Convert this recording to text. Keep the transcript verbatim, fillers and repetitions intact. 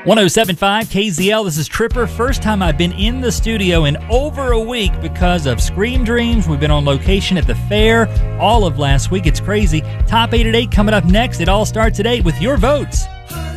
one oh seven point five K Z L, this is Tripper. First time I've been in the studio in over a week because of Scream Dreams. We've been on location at the fair all of last week. It's crazy. Top eight at eight coming up next. It all starts at eight with your votes.